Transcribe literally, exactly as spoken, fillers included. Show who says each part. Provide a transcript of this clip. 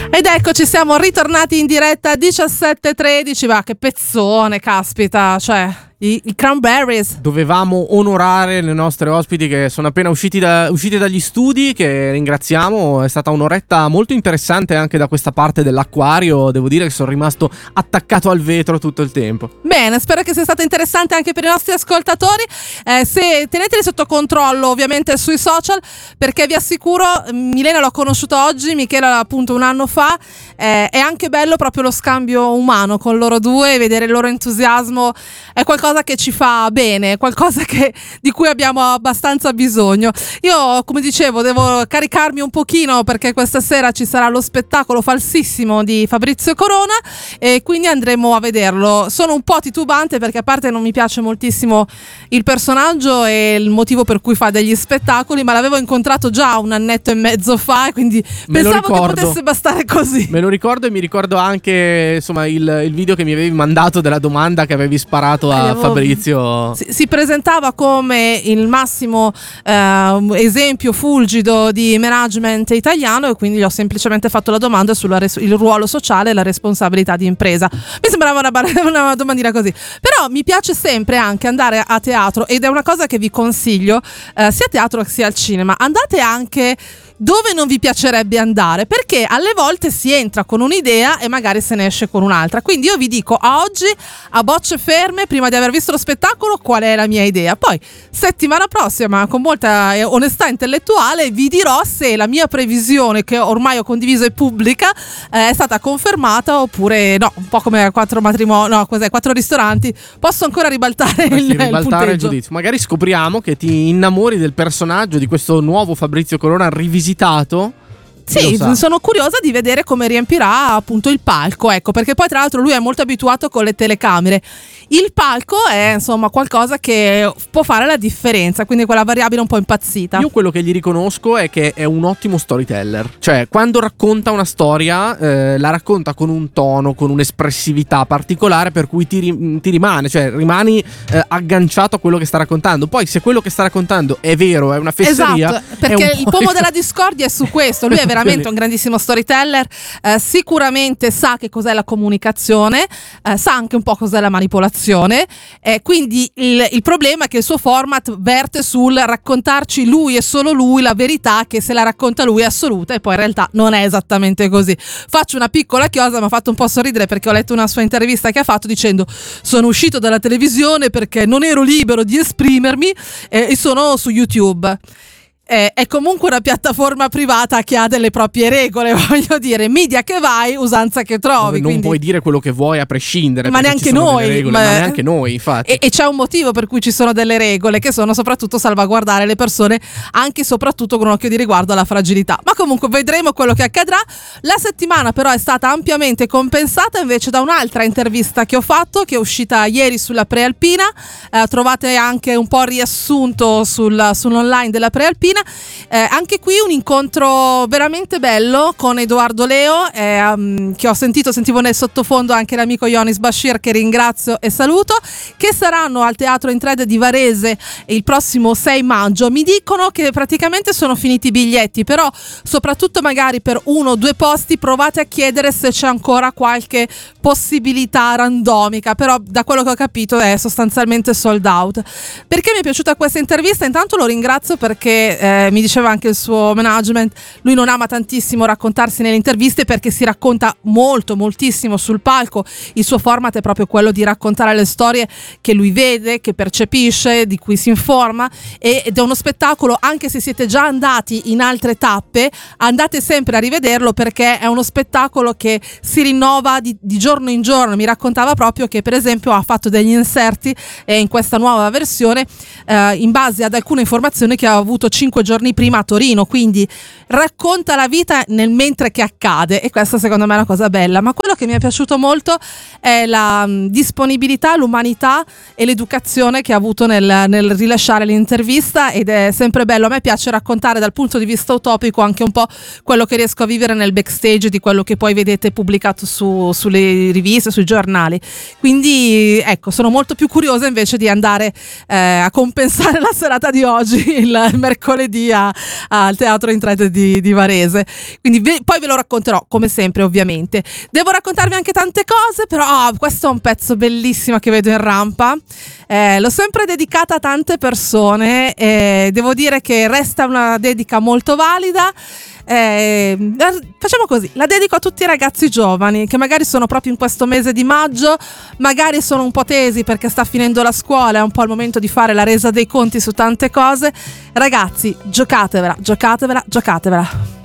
Speaker 1: Ed eccoci, siamo ritornati in diretta a diciassette e tredici. Va, che pezzone, caspita, cioè i, i Cranberries.
Speaker 2: Dovevamo onorare le nostre ospiti che sono appena usciti, da, usciti dagli studi, che ringraziamo. È stata un'oretta molto interessante anche da questa parte dell'acquario. Devo dire che sono rimasto attaccato al vetro tutto il tempo.
Speaker 1: Bene, spero che sia stata interessante anche per i nostri ascoltatori. Eh, se teneteli sotto controllo ovviamente sui social, perché vi assicuro, Milena l'ho conosciuta oggi, Michela appunto un anno fa. Eh, è anche bello proprio lo scambio umano con loro due, vedere il loro entusiasmo è qualcosa che ci fa bene, qualcosa che, di cui abbiamo abbastanza bisogno. Io, come dicevo, devo caricarmi un pochino perché questa sera ci sarà lo spettacolo Falsissimo di Fabrizio Corona e quindi andremo a vederlo. Sono un po' titubante perché, a parte, non mi piace moltissimo il personaggio e il motivo per cui fa degli spettacoli, ma l'avevo incontrato già un annetto e mezzo fa e quindi
Speaker 2: Me
Speaker 1: pensavo che potesse bastare così.
Speaker 2: Me lo ricordo, e mi ricordo anche insomma il, il video che mi avevi mandato della domanda che avevi sparato a Fabrizio.
Speaker 1: Si, si presentava come il massimo eh, esempio fulgido di management italiano e quindi gli ho semplicemente fatto la domanda sul res- ruolo sociale e la responsabilità di impresa. Mi sembrava una, bar- una domandina così, però mi piace sempre anche andare a teatro ed è una cosa che vi consiglio, eh, sia a teatro sia al cinema. Andate anche dove non vi piacerebbe andare, perché alle volte si entra con un'idea e magari se ne esce con un'altra. Quindi io vi dico a oggi, a bocce ferme, prima di aver visto lo spettacolo, qual è la mia idea. Poi settimana prossima, con molta onestà intellettuale, vi dirò se la mia previsione, che ormai ho condiviso e pubblica, eh, è stata confermata oppure no. Un po' come quattro matrimoni, no, cos'è, quattro ristoranti, posso ancora ribaltare il,
Speaker 2: ribaltare
Speaker 1: il punteggio.
Speaker 2: Il giudizio. Magari scopriamo che ti innamori del personaggio di questo nuovo Fabrizio Corona rivisitato.
Speaker 1: Sì, sono curiosa di vedere come riempirà appunto il palco, ecco, perché poi tra l'altro lui è molto abituato con le telecamere. Il palco è insomma qualcosa che può fare la differenza, quindi quella variabile un po' impazzita.
Speaker 2: Io quello che gli riconosco è che è un ottimo storyteller, cioè quando racconta una storia eh, la racconta con un tono, con un'espressività particolare per cui ti, ri- ti rimane, cioè rimani eh, agganciato a quello che sta raccontando. Poi se quello che sta raccontando è vero, è una fesseria,
Speaker 1: esatto, perché il pomo della discordia è su questo. Lui è veramente un grandissimo storyteller, eh, sicuramente sa che cos'è la comunicazione, eh, sa anche un po' cos'è la manipolazione, eh, quindi il, il problema è che il suo format verte sul raccontarci lui e solo lui la verità, che se la racconta lui è assoluta e poi in realtà non è esattamente così. Faccio una piccola chiosa, mi ha fatto un po' sorridere perché ho letto una sua intervista che ha fatto dicendo: sono uscito dalla televisione perché non ero libero di esprimermi eh, e sono su YouTube. Eh, è comunque una piattaforma privata che ha delle proprie regole, voglio dire, media che vai, usanza che trovi.
Speaker 2: Non
Speaker 1: quindi...
Speaker 2: puoi dire quello che vuoi a prescindere,
Speaker 1: ma neanche noi,
Speaker 2: regole,
Speaker 1: ma...
Speaker 2: ma neanche noi, infatti.
Speaker 1: E, e c'è un motivo per cui ci sono delle regole, che sono soprattutto salvaguardare le persone, anche e soprattutto con un occhio di riguardo alla fragilità. Ma comunque vedremo quello che accadrà. La settimana però è stata ampiamente compensata invece da un'altra intervista che ho fatto, che è uscita ieri sulla Prealpina. Eh, trovate anche un po' riassunto sul, sull'online della Prealpina. Eh, anche qui un incontro veramente bello con Edoardo Leo, eh, um, che ho sentito, sentivo nel sottofondo anche l'amico Yonis Bashir, che ringrazio e saluto, che saranno al Teatro Intred di Varese il prossimo sei maggio. Mi dicono che praticamente sono finiti i biglietti, però soprattutto magari per uno o due posti provate a chiedere se c'è ancora qualche possibilità randomica, però da quello che ho capito è sostanzialmente sold out. Perché mi è piaciuta questa intervista? Intanto lo ringrazio perché eh, mi diceva anche il suo management, lui non ama tantissimo raccontarsi nelle interviste perché si racconta molto moltissimo sul palco. Il suo format è proprio quello di raccontare le storie che lui vede, che percepisce, di cui si informa, ed è uno spettacolo, anche se siete già andati in altre tappe, andate sempre a rivederlo perché è uno spettacolo che si rinnova di, di giorno in giorno. Mi raccontava proprio che per esempio ha fatto degli inserti eh, in questa nuova versione eh, in base ad alcune informazioni che ha avuto cinque giorni prima a Torino, quindi racconta la vita nel mentre che accade, e questa secondo me è una cosa bella. Ma quello che mi è piaciuto molto è la um, disponibilità, l'umanità e l'educazione che ha avuto nel, nel rilasciare l'intervista, ed è sempre bello. A me piace raccontare dal punto di vista utopico anche un po' quello che riesco a vivere nel backstage di quello che poi vedete pubblicato su, sulle riviste, sui giornali. Quindi ecco, sono molto più curiosa invece di andare eh, a compensare la serata di oggi, il mercoledì mercoledì a- al Teatro Intrete di, di Varese. Quindi ve- poi ve lo racconterò come sempre, ovviamente. Devo raccontarvi anche tante cose, però oh, questo è un pezzo bellissimo che vedo in rampa. Eh, l'ho sempre dedicata a tante persone e devo dire che resta una dedica molto valida. Eh, facciamo così, la dedico a tutti i ragazzi giovani che magari sono proprio in questo mese di maggio, magari sono un po' tesi perché sta finendo la scuola, è un po' il momento di fare la resa dei conti su tante cose. Ragazzi, giocatevela, giocatevela, giocatevela.